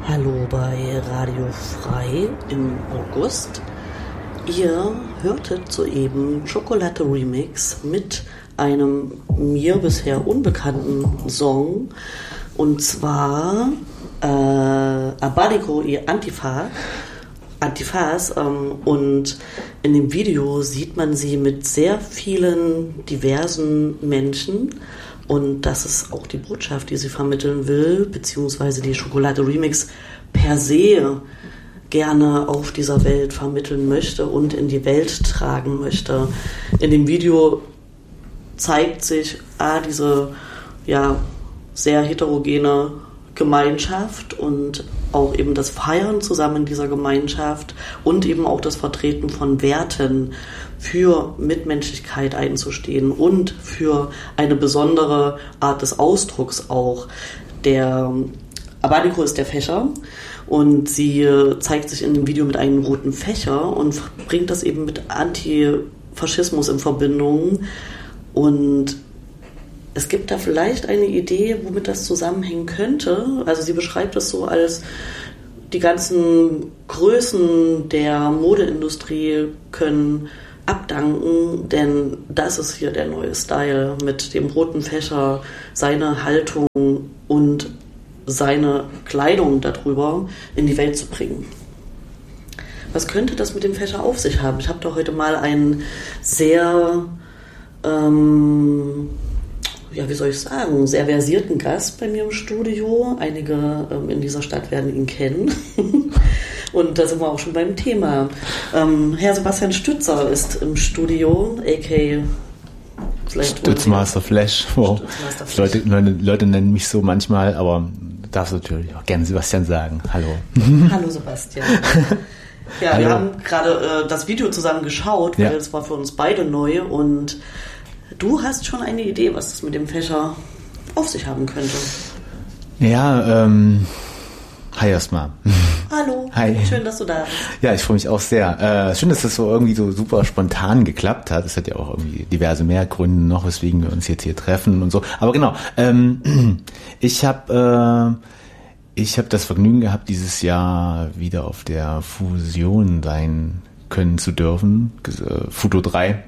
Hallo bei Radio Frei im August. Ihr hörtet soeben Chocolate Remix mit einem mir bisher unbekannten Song, und zwar Abanico y Antifaz, und in dem Video sieht man sie mit sehr vielen diversen Menschen. Und das ist auch die Botschaft, die sie vermitteln will, beziehungsweise die Chocolate Remix per se gerne auf dieser Welt vermitteln möchte und in die Welt tragen möchte. In dem Video zeigt sich diese sehr heterogene Gemeinschaft und auch eben das Feiern zusammen in dieser Gemeinschaft und eben auch das Vertreten von Werten, für Mitmenschlichkeit einzustehen und für eine besondere Art des Ausdrucks auch. Der Abanico ist der Fächer und sie zeigt sich in dem Video mit einem roten Fächer und bringt das eben mit Antifaschismus in Verbindung. Und es gibt da vielleicht eine Idee, womit das zusammenhängen könnte. Also sie beschreibt es so als die ganzen Größen der Modeindustrie können abdanken, denn das ist hier der neue Style mit dem roten Fächer, seine Haltung und seine Kleidung darüber in die Welt zu bringen. Was könnte das mit dem Fächer auf sich haben? Ich habe da heute mal einen sehr sehr versierten Gast bei mir im Studio. Einige in dieser Stadt werden ihn kennen. Und da sind wir auch schon beim Thema. Herr Sebastian Stützer ist im Studio, a.k.a. Stützmaster Flash. Wow. Leute nennen mich so manchmal, aber darfst du natürlich auch gerne Sebastian sagen. Hallo. Hallo Sebastian. Ja, wir haben gerade das Video zusammen geschaut, weil es war für uns beide neu, und du hast schon eine Idee, was das mit dem Fächer auf sich haben könnte. Ja, hi erstmal. Hallo, hi. Schön, dass du da bist. Ja, ich freue mich auch sehr. Schön, dass das so irgendwie so super spontan geklappt hat. Es hat ja auch irgendwie diverse mehr Gründe noch, weswegen wir uns jetzt hier treffen und so. Aber genau, ich habe das Vergnügen gehabt, dieses Jahr wieder auf der Fusion sein können zu dürfen. Futo 3.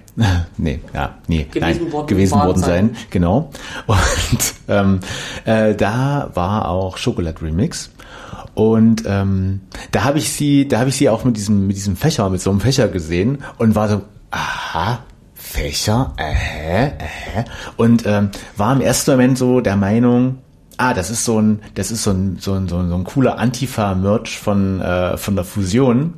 gewesen worden sein. Genau. Und da war auch Chocolate Remix. Und da habe ich sie auch mit diesem Fächer, mit so einem Fächer gesehen und war so, aha, Fächer, und war im ersten Moment so der Meinung, das ist so ein cooler Antifa-Merch von der Fusion.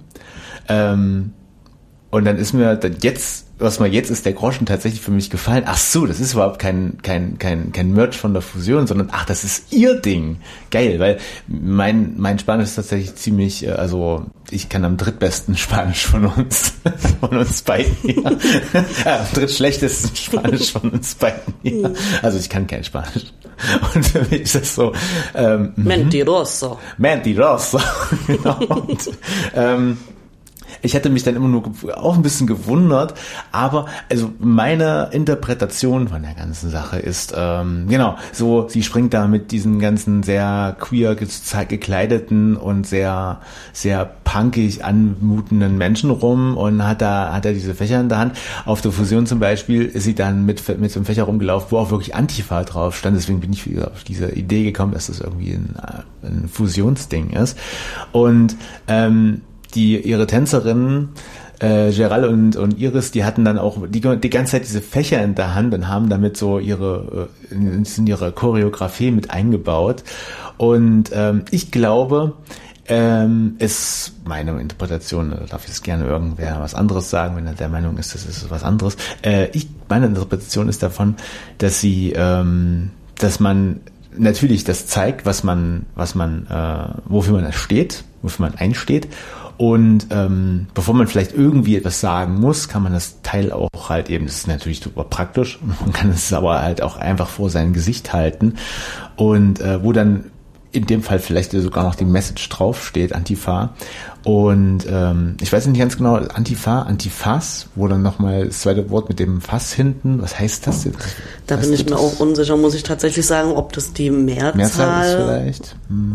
Und dann ist mir jetzt ist der Groschen tatsächlich für mich gefallen. Ach so, das ist überhaupt kein Merch von der Fusion, sondern das ist ihr Ding. Geil, weil mein Spanisch ist tatsächlich ziemlich, also ich kann am drittbesten Spanisch von uns beiden hier. Am drittschlechtesten Spanisch von uns beiden hier. Also ich kann kein Spanisch. Und für mich ist das so Mentiroso. Genau. Und, ich hätte mich dann immer nur auch ein bisschen gewundert, aber also meine Interpretation von der ganzen Sache ist, so, sie springt da mit diesen ganzen sehr queer gekleideten und sehr, sehr punkig anmutenden Menschen rum und hat da diese Fächer in der Hand. Auf der Fusion zum Beispiel ist sie dann mit so einem Fächer rumgelaufen, wo auch wirklich Antifa drauf stand. Deswegen bin ich wieder auf diese Idee gekommen, dass das irgendwie ein Fusionsding ist. Und ihre Tänzerinnen, Geral und Iris, die hatten dann auch die ganze Zeit diese Fächer in der Hand und haben damit so ihre Choreografie mit eingebaut. Und ich glaube, ist meine Interpretation, da darf jetzt gerne irgendwer was anderes sagen, wenn er der Meinung ist, das ist was anderes. Meine Interpretation ist davon, dass man natürlich das zeigt, wofür man steht, wofür man einsteht. Und bevor man vielleicht irgendwie etwas sagen muss, kann man das Teil auch halt eben, das ist natürlich super praktisch, man kann es aber halt auch einfach vor sein Gesicht halten. Und wo dann in dem Fall vielleicht sogar noch die Message draufsteht, Antifa. Und ich weiß nicht ganz genau, Antifa, Antifas, wo dann nochmal das zweite Wort mit dem Fass hinten, was heißt das jetzt? Da bin ich mir auch unsicher, muss ich tatsächlich sagen, ob das die Mehrzahl ist vielleicht.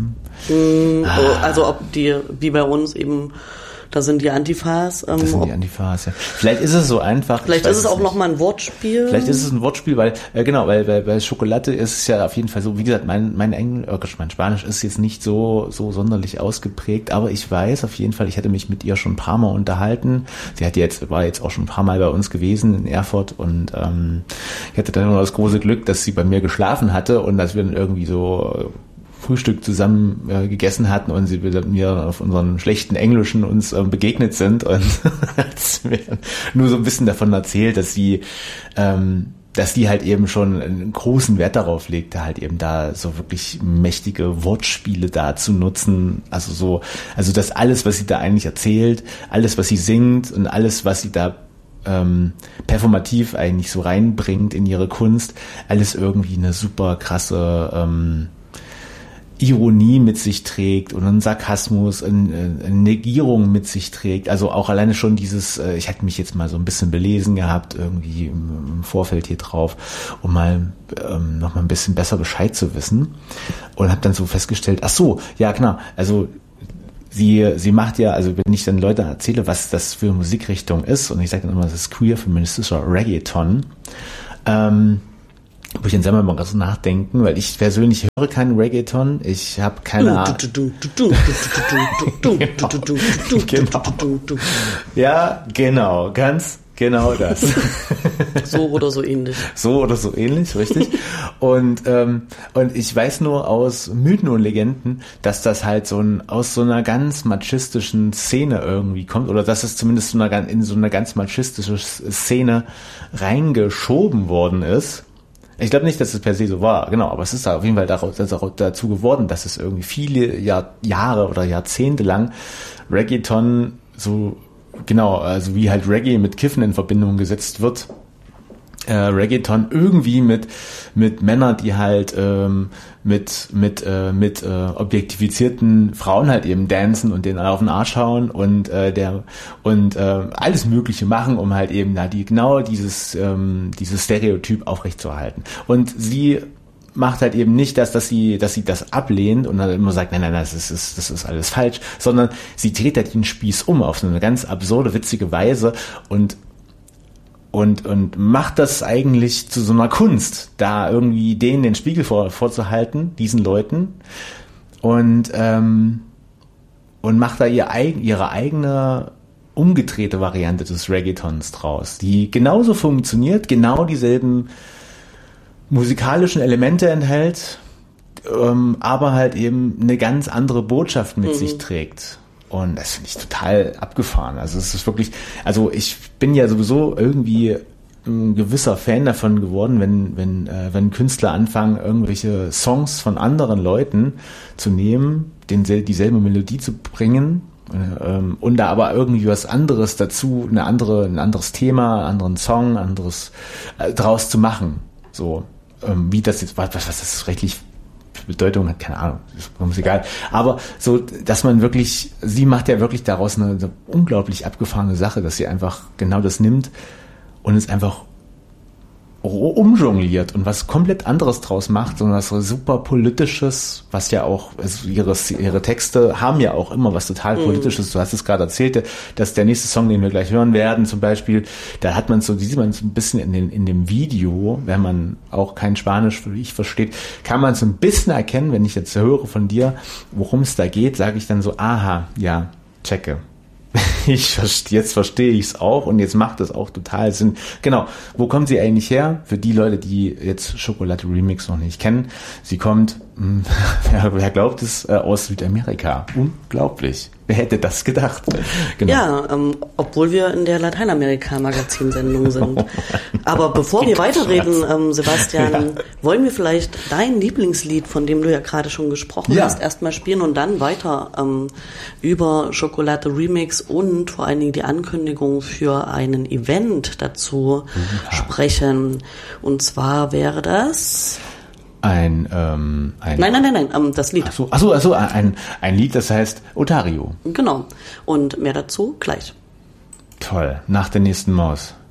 Also ob die, wie bei uns eben, da sind die Antifas. Das sind die Antifas, ja. Vielleicht ist es so einfach. Vielleicht ist es auch nochmal ein Wortspiel. Vielleicht ist es ein Wortspiel, weil, weil bei Schokolade ist es ja auf jeden Fall so, wie gesagt, mein Spanisch ist jetzt nicht so sonderlich ausgeprägt, aber ich weiß auf jeden Fall, ich hatte mich mit ihr schon ein paar Mal unterhalten. Sie war jetzt auch schon ein paar Mal bei uns gewesen in Erfurt und ich hatte dann nur das große Glück, dass sie bei mir geschlafen hatte und dass wir dann irgendwie so Frühstück zusammen gegessen hatten und sie mir auf unseren schlechten Englischen uns begegnet sind und hat mir nur so ein bisschen davon erzählt, dass die halt eben schon einen großen Wert darauf legte, halt eben da so wirklich mächtige Wortspiele da zu nutzen, also dass alles, was sie da eigentlich erzählt, alles, was sie singt und alles, was sie da performativ eigentlich so reinbringt in ihre Kunst, alles irgendwie eine super krasse Ironie mit sich trägt und einen Sarkasmus, eine Negierung mit sich trägt. Also auch alleine schon dieses, ich hatte mich jetzt mal so ein bisschen belesen gehabt, irgendwie im Vorfeld hier drauf, um mal noch mal ein bisschen besser Bescheid zu wissen und habe dann so festgestellt, ach so, ja klar, also sie macht ja, also wenn ich dann Leute erzähle, was das für Musikrichtung ist und ich sage dann immer, das ist queer feministischer Reggaeton, wo ich dann selber mal ganz nachdenken, weil ich persönlich höre keinen Reggaeton, ich habe keine Ahnung. Ja, genau, ganz genau das. So oder so ähnlich. So oder so ähnlich, richtig. Und ich weiß nur aus Mythen und Legenden, dass das halt aus so einer ganz machistischen Szene irgendwie kommt, oder dass es zumindest in so eine ganz machistische Szene reingeschoben worden ist. Ich glaube nicht, dass es per se so war, genau, aber es ist auf jeden Fall dazu geworden, dass es irgendwie viele Jahre oder Jahrzehnte lang Reggaeton so, genau, also wie halt Reggae mit Kiffen in Verbindung gesetzt wird, Reggaeton irgendwie mit Männern, die halt mit objektifizierten Frauen halt eben dancen und denen alle auf den Arsch hauen und alles Mögliche machen, um halt eben da dieses Stereotyp aufrechtzuerhalten. Und sie macht halt eben nicht dass sie das ablehnt und dann immer sagt, nein, das ist alles falsch, sondern sie dreht halt den Spieß um auf so eine ganz absurde, witzige Weise und macht das eigentlich zu so einer Kunst, da irgendwie denen den Spiegel vorzuhalten, diesen Leuten, und macht da ihre eigene umgedrehte Variante des Reggaetons draus, die genauso funktioniert, genau dieselben musikalischen Elemente enthält, aber halt eben eine ganz andere Botschaft mit sich trägt. Und das finde ich total abgefahren. Also es ist wirklich, also ich bin ja sowieso irgendwie ein gewisser Fan davon geworden, wenn Künstler anfangen, irgendwelche Songs von anderen Leuten zu nehmen, dieselbe Melodie zu bringen, und da aber irgendwie was anderes dazu, ein anderes Thema, einen anderen Song, anderes draus zu machen. So, wie das jetzt, was das rechtlich Bedeutung hat, keine Ahnung, ist uns egal. Aber so, dass man wirklich, sie macht ja wirklich daraus eine unglaublich abgefahrene Sache, dass sie einfach genau das nimmt und es einfach umjongliert und was komplett anderes draus macht, sondern was super Politisches, was ja auch, also ihre Texte haben ja auch immer was total Politisches. Du hast es gerade erzählt, dass der nächste Song, den wir gleich hören werden, zum Beispiel, da hat man so, sieht man so ein bisschen in dem Video, wenn man auch kein Spanisch wie ich versteht, kann man so ein bisschen erkennen, wenn ich jetzt höre von dir, worum es da geht, sage ich dann so, aha, ja, checke. Jetzt verstehe ich es auch und jetzt macht es auch total Sinn. Genau, wo kommt sie eigentlich her? Für die Leute, die jetzt Schokolade Remix noch nicht kennen, sie kommt, wer glaubt es, aus Südamerika. Unglaublich. Wer hätte das gedacht? Genau. Ja, obwohl wir in der Lateinamerika-Magazinsendung sind. Aber bevor wir weiterreden, Sebastian, wollen wir vielleicht dein Lieblingslied, von dem du ja gerade schon gesprochen hast, erstmal spielen und dann weiter über Schokolade Remix und vor allen Dingen die Ankündigung für einen Event dazu sprechen. Und zwar wäre das Nein, das Lied. Ach so, ein Lied, das heißt Otario. Genau. Und mehr dazu gleich. Toll, nach der nächsten Maus.